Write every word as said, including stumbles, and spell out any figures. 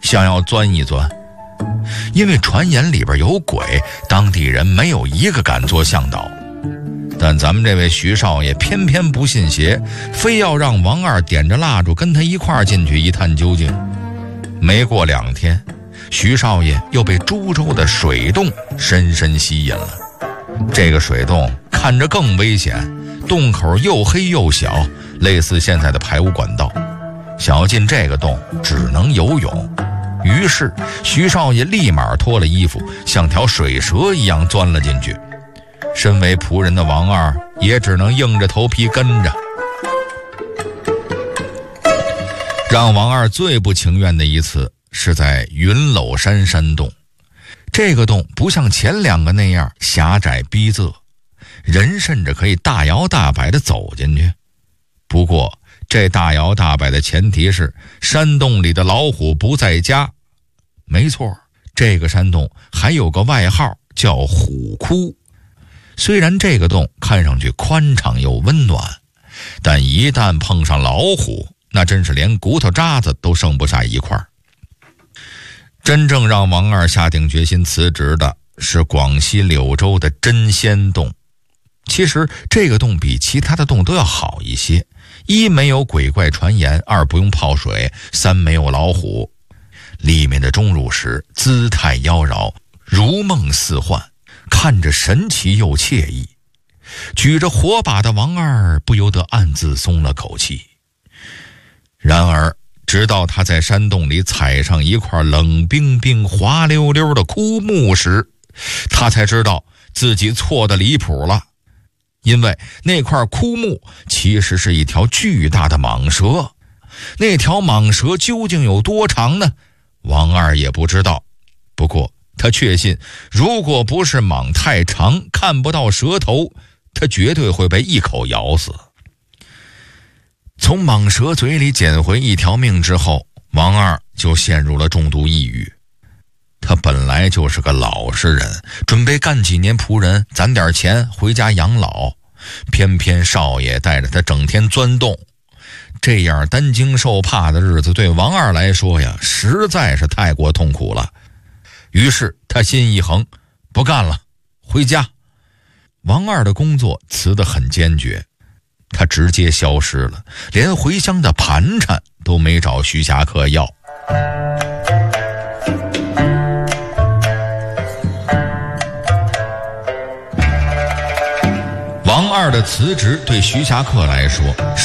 想要钻一钻。因为传言里边有鬼，当地人没有一个敢做向导。但咱们这位徐少爷偏偏不信邪，非要让王二点着蜡烛跟他一块儿进去一探究竟。没过两天，徐少爷又被株洲的水洞深深吸引了。这个水洞看着更危险，洞口又黑又小，类似现在的排污管道。想要进这个洞只能游泳。于是徐少爷立马脱了衣服，像条水蛇一样钻了进去。身为仆人的王二也只能硬着头皮跟着。让王二最不情愿的一次是在云篓山山洞。这个洞不像前两个那样狭窄逼仄，人甚至可以大摇大摆地走进去。不过这大摇大摆的前提是山洞里的老虎不在家。没错，这个山洞还有个外号叫虎窟。虽然这个洞看上去宽敞又温暖，但一旦碰上老虎，那真是连骨头渣子都剩不下一块。真正让王二下定决心辞职的是广西柳州的真仙洞。其实这个洞比其他的洞都要好一些，一没有鬼怪传言，二不用泡水，三没有老虎。里面的钟乳石姿态妖娆，如梦似幻，看着神奇又惬意。举着火把的王二不由得暗自松了口气。然而直到他在山洞里踩上一块冷冰冰滑溜溜的枯木时，他才知道自己错得离谱了。因为那块枯木其实是一条巨大的蟒蛇。那条蟒蛇究竟有多长呢？王二也不知道。不过他确信，如果不是蟒太长看不到蛇头，他绝对会被一口咬死。从蟒蛇嘴里捡回一条命之后，王二就陷入了重度抑郁。他本来就是个老实人，准备干几年仆人，攒点钱回家养老。偏偏少爷带着他整天钻洞，这样担惊受怕的日子对王二来说呀，实在是太过痛苦了。于是他心一横，不干了，回家。王二的工作辞得很坚决，他直接消失了，连回乡的盘缠都没找徐霞客要。王二的辞职对徐霞客来说